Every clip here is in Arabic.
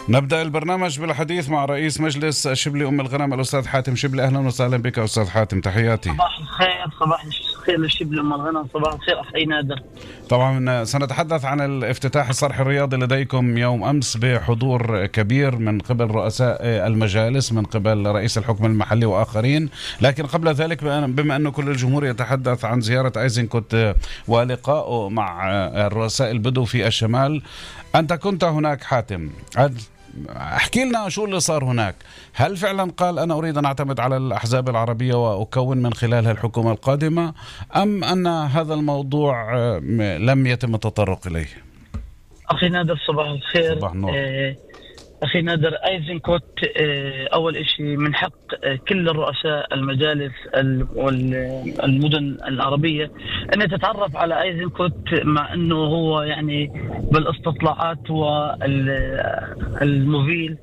نبدأ البرنامج بالحديث مع رئيس مجلس شبلي أم الغنم الأستاذ حاتم شبلي. أهلا وسهلا بك أستاذ حاتم، تحياتي. صباح الخير، صباح الخير للشبل أم الغنم، صباح الخير أخي نادر. طبعا سنتحدث عن الافتتاح الصرح الرياضي لديكم يوم أمس بحضور كبير من قبل رؤساء المجالس، من قبل رئيس الحكم المحلي وآخرين. لكن قبل ذلك بما أنه كل الجمهور يتحدث عن زيارة أيزنكوت ولقائه مع الرؤساء البدو في الشمال، أنت كنت هناك حاتم، احكي لنا شو اللي صار هناك. هل فعلا قال أنا أريد أن أعتمد على الأحزاب العربية وأكون من خلالها الحكومة القادمة، أم أن هذا الموضوع لم يتم التطرق إليه؟ أخي نادر صباح الخير. صباح النور. أخي نادر، أيزنكوت أول إشي من حق كل الرؤساء المجالس والمدن العربية أن تتعرف على أيزنكوت، مع أنه هو يعني بالاستطلاعات والموبيل.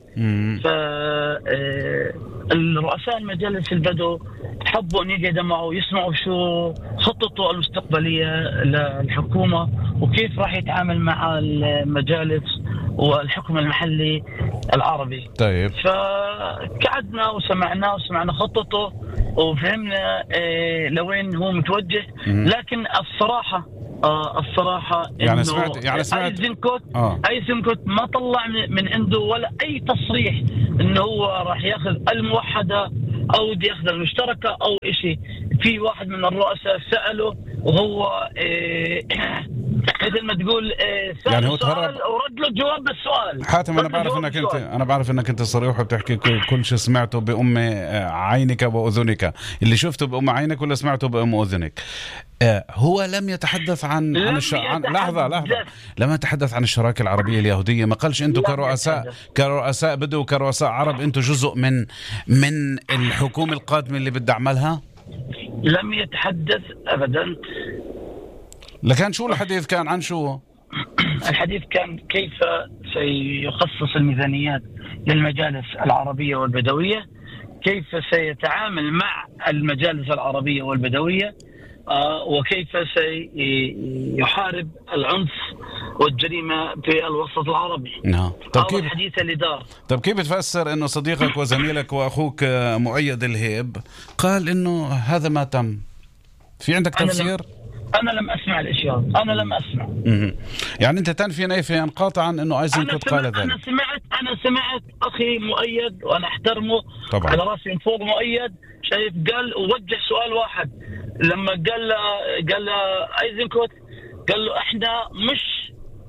فالرؤساء المجالس البدو حبوا أن يقعدوا معه يسمعوا شو خطته المستقبلية للحكومة وكيف راح يتعامل مع المجالس والحكم المحلي العربي. طيب، فقعدنا وسمعنا خطته وفهمنا لوين هو متوجه. لكن الصراحة يعني إنه سمعت أيزنكوت ما طلع من عنده ولا أي تصريح إنه هو راح ياخذ الموحدة أو دي ياخذ المشتركة أو إشي. في واحد من الرؤساء سأله وهو مثل ما تقول سأل يعني هو سؤال ورد له جواب بالسؤال. حاتم، أنا بعرف أنك أنت صريح وبتحكي كل شيء سمعته بأم عينك وأذنك. اللي شفته بأم عينك ولا سمعته بأم أذنك؟ هو لم يتحدث عن لحظة لم يتحدث عن الشراكة العربية اليهودية. ما قالش أنتم كرؤساء بدو وكرؤساء عرب أنتم جزء من الحكومة القادمة اللي بدي أعملها؟ لم يتحدث أبدا. لكن شو الحديث كان عن شو؟ الحديث كان كيف سيخصص الميزانيات للمجالس العربية والبدوية، كيف سيتعامل مع المجالس العربية والبدوية، وكيف سيحارب العنف والجريمة في الوسط العربي. هذا الحديث اللي دار. طب كيف تفسر انه صديقك وزميلك واخوك مؤيد الهيب قال انه هذا ما تم؟ في عندك تفسير؟ أنا لم أسمع الأشياء، أنا لم أسمع. يعني أنت تنفي نفيا قاطعا أنه أيزنكوت قال ذلك. أنا سمعت أخي مؤيد وأنا أحترمه طبعا، على رأسي من فوق مؤيد، شايف قال ووجه سؤال واحد لما قال أيزنكوت، قال له إحنا مش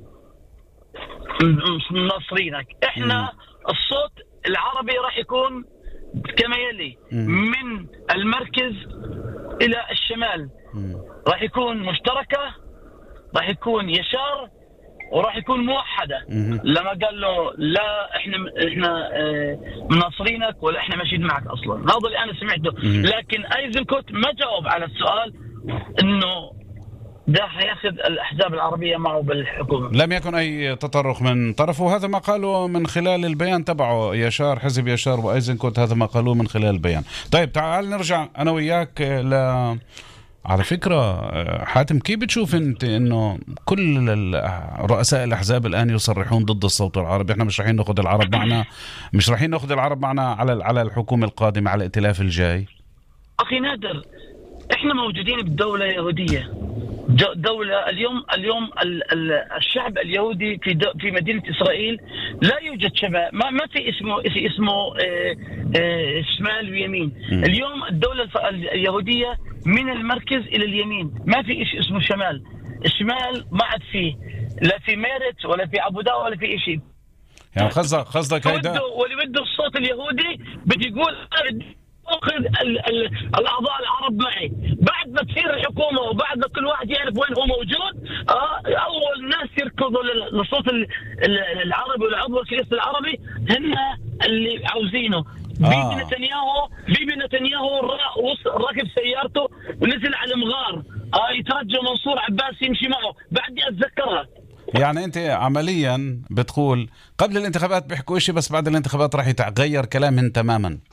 مناصرينك، إحنا الصوت العربي راح يكون كما يلي من المركز إلى الشمال، راح يكون مشتركة، راح يكون يسار، وراح يكون موحدة. لما قال له لا احنا مناصرينك ولا احنا ماشيين معك اصلا. هذا اللي انا سمعته. لكن أيزنكوت ما جاوب على السؤال انه ده هياخذ الاحزاب العربية معه بالحكومة. لم يكن اي تطرق من طرفه. هذا ما قالوا من خلال البيان تبعه يشار، حزب يشار وأيزنكوت، هذا ما قالوه من خلال البيان. طيب تعال نرجع انا وياك على فكرة حاتم، كيف بتشوف انت انه كل رؤساء الاحزاب الان يصرحون ضد الصوت العربي؟ احنا مش رايحين ناخذ العرب معنا على الحكومة القادمة، على الائتلاف الجاي. اخي نادر، احنا موجودين بدولة يهودية، دولة اليوم الشعب اليهودي في مدينة إسرائيل لا يوجد شباب، ما في اسمه شمال ويمين. اليوم الدولة اليهودية من المركز إلى اليمين، ما في إشي اسمه شمال. الشمال ما عاد فيه، لا في ميرت ولا في عبوداء ولا في إشي. يعني قصدك هيدا واللي بده الصوت اليهودي بدي يقول أخذ الأعضاء العرب معي. بعد ما تصير الحكومة وبعد ما كل واحد يعرف وين هو موجود، أول ناس يركضوا للصوت العربي والعضو الكنيسة العربي هن اللي عاوزينه. بيبي نتنياهو راكب سيارته ونزل على المغار، يترجى منصور عباس يمشي معه. بعدي أتذكرها. يعني أنت عمليا بتقول قبل الانتخابات بيحكوا إشي، بس بعد الانتخابات راح يتغير كلامهم تماما.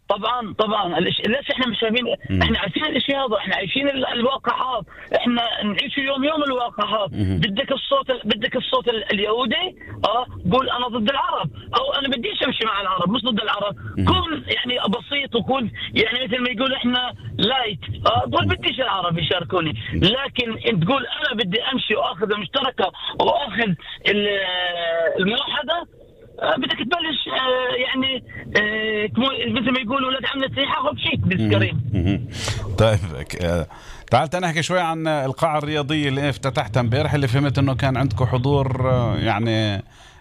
طبعا ليش احنا مش شايفين؟ احنا عارفين الاشي هذا، احنا عايشين الواقع هذا، احنا نعيش يوم الواقع هذا. بدك الصوت اليهودي قول انا ضد العرب، او انا بديش امشي مع العرب مش ضد العرب، كون يعني بسيط وكون يعني مثل ما يقول احنا لايت، قول بديش العرب يشاركوني، لكن انت تقول انا بدي امشي واخذ المشتركه واخذ الموحده، بدك تبلش يعني مثل ما يقولوا ولاد عمنا سيحة خب شيك بالسكرين. طيب تعال نحكي شوي عن القاعة الرياضية اللي افتتحتها امبارح، اللي فهمت انه كان عندكم حضور يعني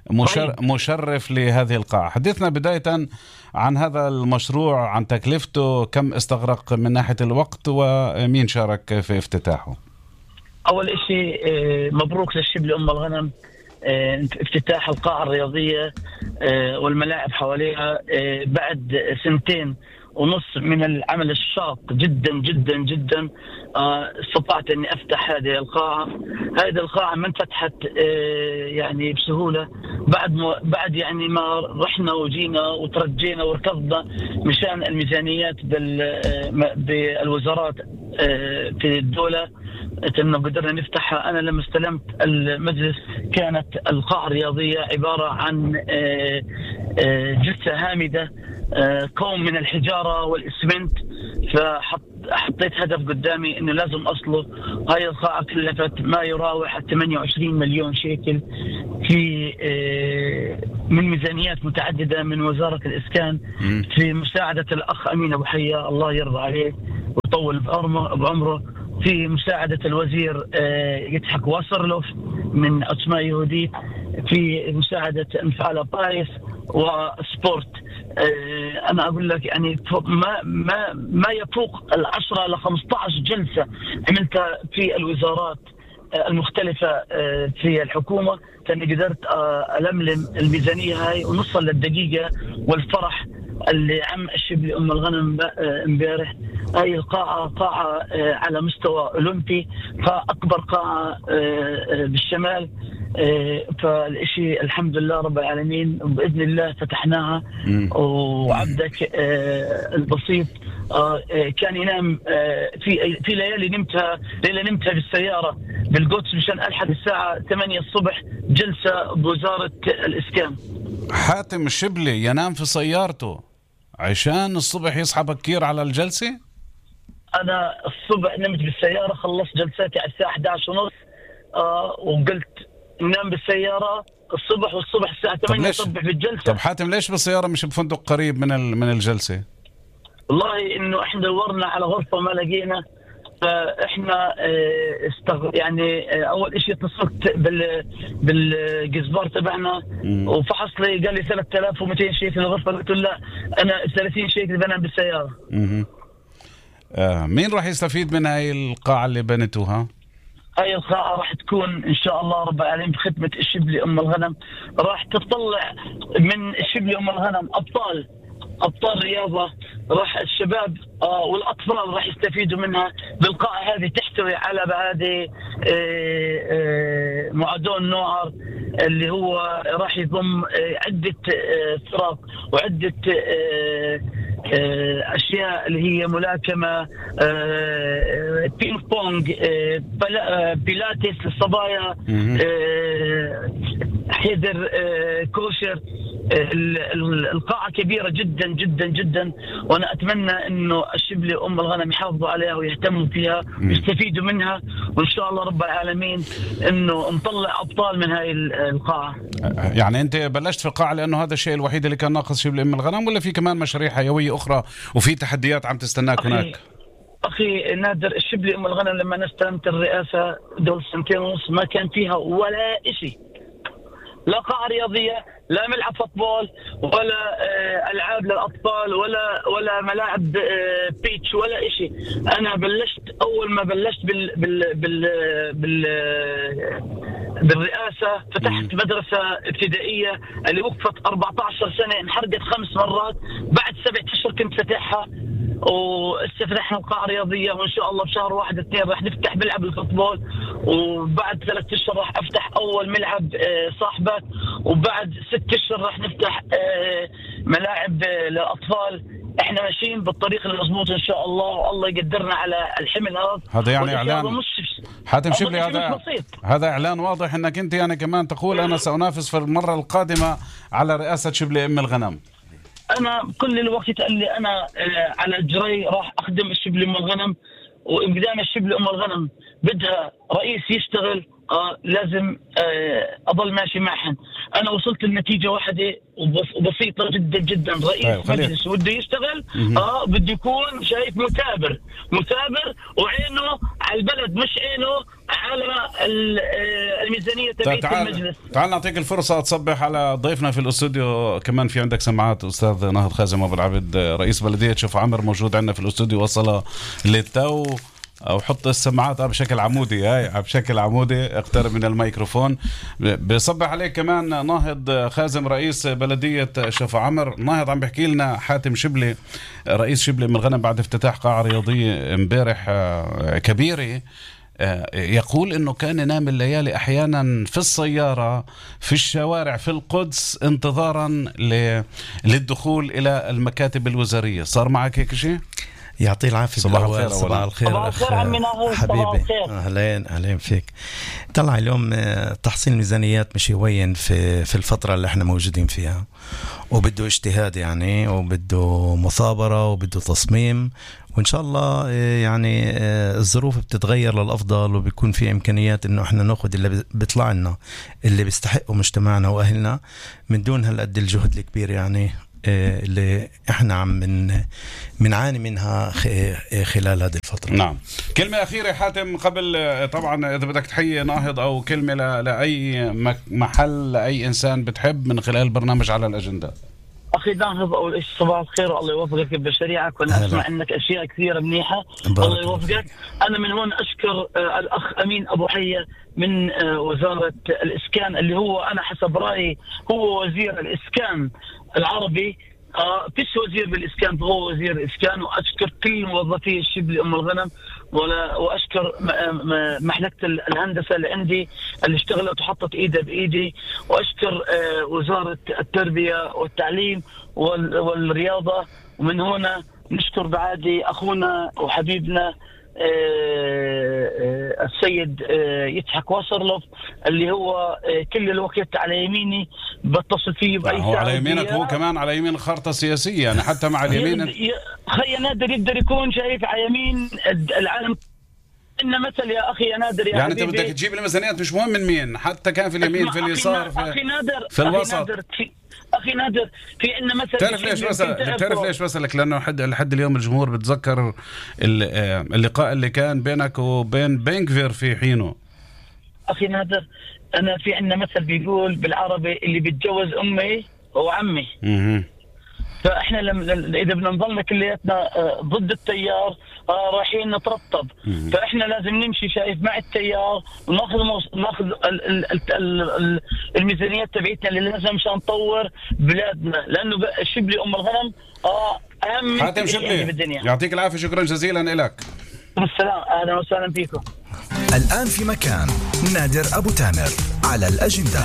مشرف لهذه القاعة. حدثنا بداية عن هذا المشروع، عن تكلفته، كم استغرق من ناحية الوقت، ومين شارك في افتتاحه. اول اشي مبروك للشبل ام الغنم افتتاح القاعة الرياضية والملاعب حواليها بعد 2.5 سنين من العمل الشاق جدا جدا جدا. استطعت اني افتح هذه القاعة. هذه القاعة ما انفتحت يعني بسهولة، بعد يعني ما رحنا وجينا وترجينا وركضنا مشان الميزانيات بالوزارات في الدولة انه قدرنا نفتحها. انا لما استلمت المجلس كانت القاعة الرياضية عبارة عن جثة هامدة، كوم من الحجارة والإسمنت. فحطيت هدف قدامي انه لازم اصله. هاي القاعة كلفت ما يراوح 28 مليون شيكل في من ميزانيات متعددة من وزارة الإسكان، في مساعدة الأخ أمين أبو حيا الله يرضى عليه ويطول بعمره، في مساعدة الوزير يضحك واسرلوف من أسماء يهودية، في مساعدة انفعال بايس وسبورت. أنا أقول لك يعني ما يفوق 10 ل 15 جلسة عملتها في الوزارات المختلفة في الحكومة، كان قدرت ألملم الميزانية هاي ونوصل للدقيقة والفرح اللي عم الشبل أم الغنم امبارح. هاي القاعة قاعة على مستوى أولمبي، أكبر قاعة بالشمال. فالإشي الحمد لله رب العالمين بإذن الله فتحناها. وعبدك البسيط كان ينام في ليالي نمتها بالسيارة بالقدس مشان ألحق الساعة 8 الصبح جلسة بوزارة الإسكان. حاتم الشبلي ينام في سيارته عشان الصبح يصحى بكير على الجلسة. أنا الصبح نمت بالسيارة، خلصت جلساتي على الساعة 11:30 وقلت ننام بالسيارة الصبح، والصبح الساعة 8 صبح بالجلسة. طب حاتم ليش بالسيارة مش بفندق قريب من الجلسة؟ والله إنه إحنا دورنا على غرفة ما لقينا، فإحنا يعني أول إشي اتصلت بالجزبار تبعنا وفحص لي، قال لي 3200 شيكل الغرفة. قلت له لا، أنا 30 شيكل بنام بالسيارة. مين راح يستفيد من هاي القاعة اللي بنتوها؟ هاي القاعة راح تكون إن شاء الله رب العالمين بخدمة الشبل أم الغنم. راح تطلع من الشبل أم الغنم أبطال رياضة، راح الشباب والأطفال راح يستفيدوا منها. بالقاعة هذه تحتوي على هذه معدون نوعر اللي هو راح يضم عدة فرق وعدة أشياء اللي هي ملاكمة، بينج بونج، بيلاتيس للصبايا، حذر كوشر. القاعة كبيرة جدا جدا جدا، وأنا أتمنى إنه الشبل أم الغنم يحافظوا عليها ويهتموا فيها ويستفيدوا منها، وإن شاء الله رب العالمين إنه نطلع أبطال من هاي القاعة. يعني أنت بلشت في القاعة لأنه هذا الشيء الوحيد اللي كان ناقص شبل أم الغنم، ولا في كمان مشاريع حيوية أخرى وفي تحديات عم تستناك هناك؟ أخي نادر، الشبل أم الغنم لما أنا استلمت الرئاسة دول 2.5 سنين ما كان فيها ولا إشي، لا قاعة رياضية، لا ملعب فوتبول، ولا ألعاب للأطفال، ولا ملاعب بيتش، ولا إشي. أنا بلشت أول ما بلشت بالرئاسة فتحت مدرسة ابتدائية اللي وقفت 14 سنة، انحرقت 5 مرات. بعد 7 أشهر كنت فتحها، واستفتحنا القاعة الرياضية، وإن شاء الله بشهر 1-2 راح نفتح ملعب الفوتبول، وبعد 3 أشهر راح أفتح أول ملعب صاحبة، وبعد 6 أشهر راح نفتح ملاعب للأطفال. احنا ماشيين بالطريق المضبوط ان شاء الله، والله يقدرنا على الحمل هذا يعني اعلان حاتم شبلي. هذا اعلان واضح انك انت يعني كمان تقول انا سأنافس في المرة القادمة على رئاسة شبلي ام الغنم. انا كل الوقت يتقال لي انا على الجري راح اخدم الشبلي ام الغنم، وقدام الشبلي ام الغنم بدها رئيس يشتغل، لازم اضل ماشي معهم. انا وصلت لنتيجه واحده وبسيطه جدا جدا، رئيس مجلس بده يشتغل بده يكون شايف مثابر وعينه على البلد، مش عينه على الميزانيه تبعت المجلس. تعال نعطيك الفرصه تصبح على ضيفنا في الاستوديو. كمان في عندك سماعات استاذ ناهض خازم ابو العبد رئيس بلديه شفا عمر موجود عندنا في الاستوديو، وصل للتو، او حط السماعات بشكل عمودي، هاي بشكل عمودي، اقترب من الميكروفون. بصبح عليك كمان ناهض خازم رئيس بلدية شفا عمر. ناهض عم بحكي لنا حاتم شبلي رئيس شبلي من الغنم بعد افتتاح قاعة رياضية امبارح كبيرة، يقول انه كان ينام الليالي احيانا في السيارة في الشوارع في القدس انتظارا للدخول الى المكاتب الوزارية. صار معك هيك شيء؟ يعطيه العافية. صباح الخير. صباح الخير حبيبي، أهلين فيك. طلع اليوم تحصيل الميزانيات مش هوين في الفترة اللي احنا موجودين فيها، وبده اجتهاد يعني، وبده مثابرة، وبده تصميم، وإن شاء الله يعني الظروف بتتغير للأفضل، وبيكون في إمكانيات إنه إحنا نأخذ اللي بيطلع لنا اللي بيستحقه مجتمعنا وأهلنا من دون هالقد الجهد الكبير يعني اللي احنا عم منعاني منها خلال هذه الفترة. نعم. كلمة أخيرة حاتم قبل، طبعا إذا بدك تحيي ناهض أو كلمة لأي محل لأي إنسان بتحب من خلال برنامج على الأجندة. أخي ناهض، أول شيء صباح الخير، الله يوفقك بشريعك، وأنا أسمع أنك أشياء كثيرة منيحة، الله يوفقك. أنا من هون أشكر الأخ أمين أبو حية من وزارة الإسكان، اللي هو أنا حسب رأيي هو وزير الإسكان العربي، فيش وزير بالإسكان، فهو وزير الإسكان. وأشكر كل موظفي الشبلي أم الغنم، وأشكر محلكة الهندسة اللي عندي اللي اشتغلت وحطت إيدها بإيدي، وأشكر وزارة التربية والتعليم والرياضة. ومن هنا نشكر بعادي أخونا وحبيبنا السيد يضحك واصرلف، اللي هو كل الوقت على يميني، بتصل فيه بأي ساعة. هو على يمينك، هو كمان على يمين الخارطة السياسية يعني، حتى مع اليمين خي نادر يقدر يكون شايف على يمين العالم. إن مثل يا أخي يا نادر يعني أنت بدك تجيب الميزانيات مش مهم من مين، حتى كان في اليمين في اليسار أخي نادر في الوسط. أخي نادر في إن مثل، تعرف ليش بسألك؟ لأنه لحد اليوم الجمهور بتذكر اللقاء اللي كان بينك وبين بنكفير في حينه. أخي نادر، أنا في عندنا مثل بيقول بالعربي اللي بيتجوز أمي هو عمي. فإحنا إذا بدنا نضلنا كلياتنا ضد التيار رايحين نترطب، فإحنا لازم نمشي شايف مع التيار، وناخذ الميزانيات تبعتنا اللي لازم مشان نطور بلادنا، لأنه الشبلي أم الغنم أهم حاتم شبلي بالدنيا. يعطيك العافية، شكرا جزيلا لك. بالسلام، أهلا وسهلا فيكم. الآن في مكان نادر أبو تامر على الأجندة.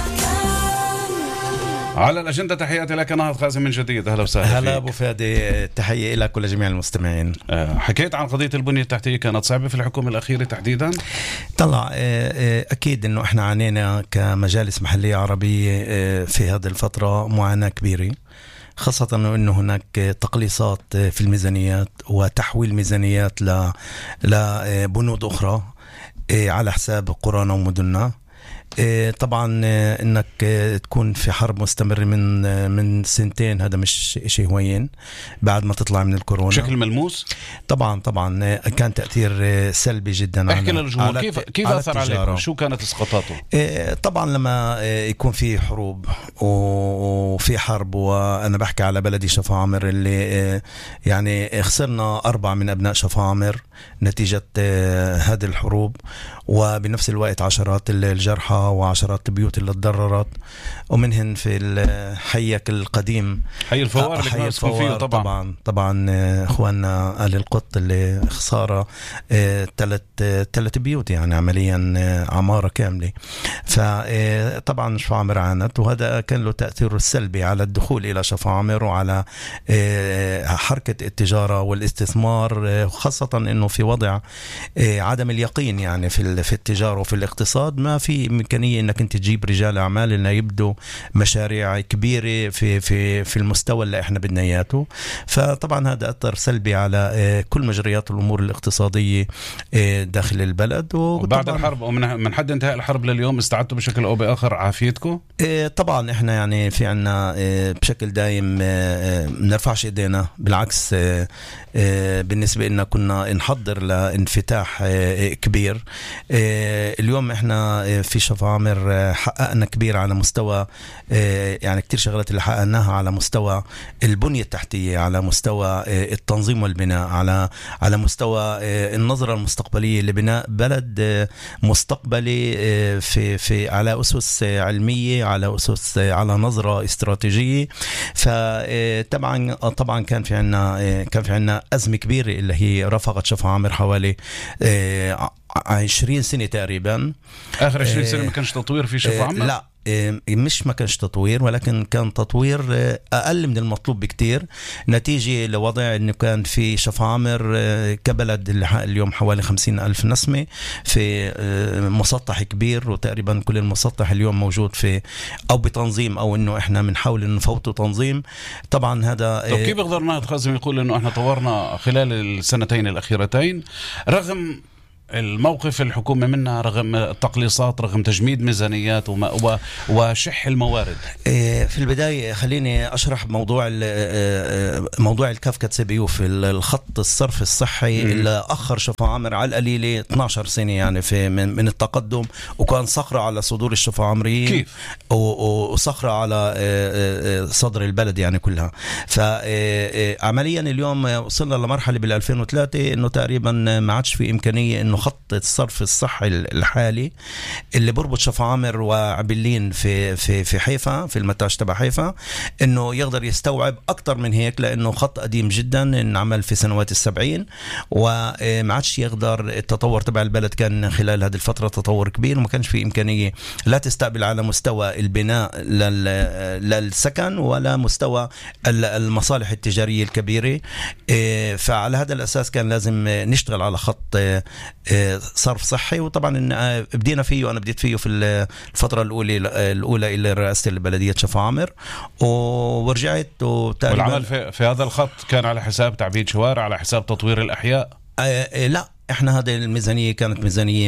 على الأجندة تحياتي لك ناهض خازم من جديد، أهلا وسهلا. هلا أبو فادي، تحية لك ولجميع المستمعين. حكيت عن قضية البنية التحتية، كانت صعبة في الحكومة الأخيرة تحديدا؟ طلع أكيد أنه إحنا عانينا كمجالس محلية عربية في هذه الفترة معاناة كبيرة، خاصة أنه هناك تقليصات في الميزانيات وتحويل ميزانيات لبنود أخرى على حساب قرانا ومدننا. طبعا انك تكون في حرب مستمرة من سنتين، هذا مش شيء هوين بعد ما تطلع من الكورونا بشكل ملموس. طبعا كان تأثير سلبي جدا. احكي للجمهور كيف أثر عليكم، شو كانت اسقاطاته؟ طبعا لما يكون في حروب وفي حرب، وانا بحكي على بلدي شفا عمر اللي يعني خسرنا 4 من ابناء شفا عمر نتيجة هذه الحروب، وبنفس الوقت عشرات الجرحى وعشرات البيوت اللي تضررت، ومنهن في حيك القديم حي الفوار حي الفوار طبعا اخواننا آل القط اللي خسارة 3 بيوت يعني عمليا عمارة كاملة. فطبعا شفا عامر عانت، وهذا كان له تأثير السلبي على الدخول إلى شفا عامر وعلى حركة التجارة والاستثمار، خاصة أنه في وضع عدم اليقين يعني في التجارة وفي الاقتصاد، ما في إمكانية أنك أنت تجيب رجال أعمال إنه يبدوا مشاريع كبيرة في المستوى اللي احنا بدنا اياته. فطبعا هذا أثر سلبي على كل مجريات الأمور الاقتصادية داخل البلد. وبعد الحرب ومن حد انتهاء الحرب لليوم استعدتوا بشكل أو بآخر عافيتكم؟ طبعا احنا يعني في عنا بشكل دايم نرفعش ايدينا، بالعكس بالنسبة لنا كنا نحضر لانفتاح كبير. اليوم احنا في شفا عامر حققنا كبير على مستوى يعني كتير شغلات اللي حققناها على مستوى البنية التحتية، على مستوى التنظيم والبناء، على مستوى النظرة المستقبلية لبناء بلد مستقبلي في على أسس علمية، على أسس على نظرة استراتيجية. فطبعا كان في عنا أزمة كبيرة اللي هي رافقت شفا عامر حوالي 20 سنة تقريبا. آخر 20 سنة ما كانش تطوير في شفا عامر؟ لا مش ما كانش تطوير، ولكن كان تطوير أقل من المطلوب بكتير، نتيجة لوضع أنه كان في شفا عامر كبلد اليوم حوالي 50,000 نسمة في مسطح كبير، وتقريبا كل المسطح اليوم موجود في أو بتنظيم أو أنه إحنا بنحاول أن نفوته تنظيم. طبعا هذا طب كيف قدرنا خازم يقول أنه إحنا طورنا خلال السنتين الأخيرتين رغم الموقف الحكومي منها، رغم التقليصات، رغم تجميد ميزانيات وشح الموارد؟ في البداية خليني أشرح موضوع الكافكا سبيوف، الخط الصرف الصحي اللي أخر شفا عامر على القليلة 12 سنة يعني من التقدم، وكان صخرة على صدور الشفا عامريين. كيف؟ وصخرة على صدر البلد يعني كلها. فعمليا اليوم وصلنا لمرحلة بال2003 إنه تقريبا ما عادش في إمكانية إنه خط الصرف الصحي الحالي اللي بربط شفا عامر وعبلين في حيفا، في المتاج تبع حيفا، انه يقدر يستوعب اكتر من هيك، لانه خط قديم جدا انعمل في سنوات 70 وما عادش يقدر. التطور تبع البلد كان خلال هذه الفترة تطور كبير، وما كانش في امكانية لا تستقبل على مستوى البناء للسكن ولا مستوى المصالح التجارية الكبيرة. فعلى هذا الاساس كان لازم نشتغل على خط صرف صحي. وطبعا بدينا فيه، وانا بديت فيه في الفتره الاولى الى رئاسه البلديه شفا عامر، ورجعت. والعمل في هذا الخط كان على حساب تعبيد شوارع، على حساب تطوير الاحياء؟ لا، احنا هذه الميزانيه كانت ميزانيه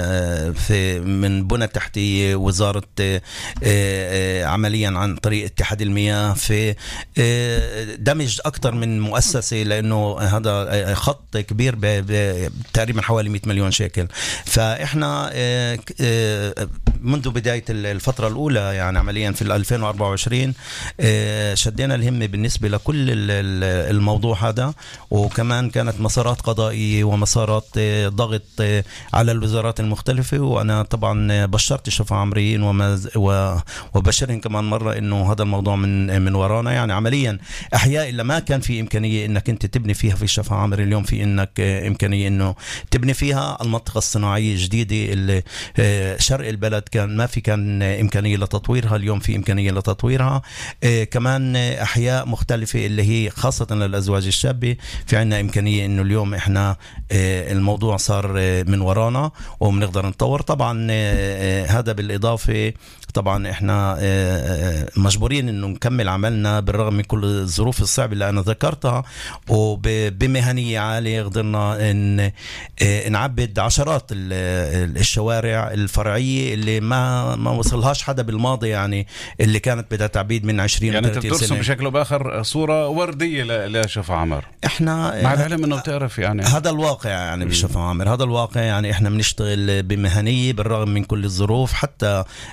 من بنى تحتيه وزاره عمليا عن طريق اتحاد المياه، في دمج اكثر من مؤسسه، لانه هذا خط كبير تقريبا حوالي 100 مليون شيكل. فاحنا منذ بدايه الفتره الاولى يعني عمليا في 2024 شدينا الهمه بالنسبه لكل الموضوع هذا، وكمان كانت مسارات قضائيه ومسارات ضغط على الوزارات المختلفة. وأنا طبعا بشرت شفا عامريين وبشرهم كمان مرة إنه هذا الموضوع من ورانا. يعني عمليا أحياء اللي ما كان في إمكانية إنك أنت تبني فيها في شفا عامر، اليوم في إنك إمكانية إنه تبني فيها. المنطقة الصناعية الجديدة اللي شرق البلد كان إمكانية لتطويرها، اليوم في إمكانية لتطويرها. كمان أحياء مختلفة اللي هي خاصة للأزواج الشابة في عنا إمكانية إنه اليوم إحنا الموضوع صار من ورانا وبنقدر نطور. طبعا هذا بالإضافة طبعا احنا مجبورين انه نكمل عملنا بالرغم من كل الظروف الصعبة اللي انا ذكرتها، وبمهنية عالية قدرنا نعبد عشرات الشوارع الفرعية اللي ما وصلهاش حدا بالماضي، يعني اللي كانت بدها تعبيد من 20 يعني 30 سنة. يعني بشكل باخر صورة وردية لشفا عامر. احنا مع العلم انه بتعرف يعني هذا الواقع يعني بشفا عامر، هذا الواقع. يعني احنا بنشتغل بمهنية بالرغم من كل الظروف، حتى الظروف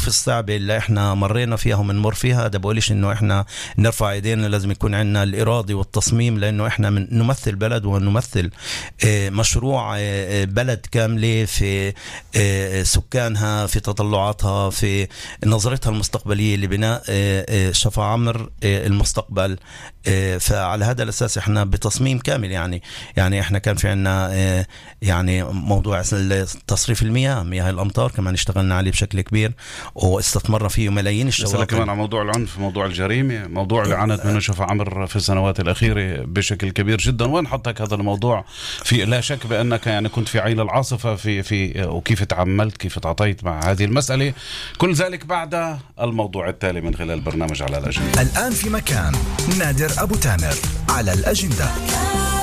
الظروف الصعبة اللي احنا مرينا فيها ومنمر فيها، ده بقولش انه احنا نرفع ايدينا، لازم يكون عندنا الإرادة والتصميم، لانه احنا نمثل بلد ونمثل مشروع بلد كاملة في سكانها، في تطلعاتها، في نظرتها المستقبلية لبناء شفا عمر المستقبل. فعلى هذا الأساس احنا بتصميم كامل. يعني احنا كان في عنا يعني موضوع تصريف المياه، مياه الأمطار كمان اشتغلنا عليه بشكل كبير واستثمرنا فيه ملايين الشواطئ. كمان على موضوع العنف، موضوع الجريمة، موضوع اللي عانت منه شفا عمر في السنوات الأخيرة بشكل كبير جدا. وين حطك هذا الموضوع؟ في لا شك بأنك يعني كنت في عين العاصفة في وكيف تعاملت، كيف تعاطيت مع هذه المسألة، كل ذلك بعد الموضوع التالي من خلال برنامج على الأجندة. الآن في مكان، نادر أبو تامر على الأجندة.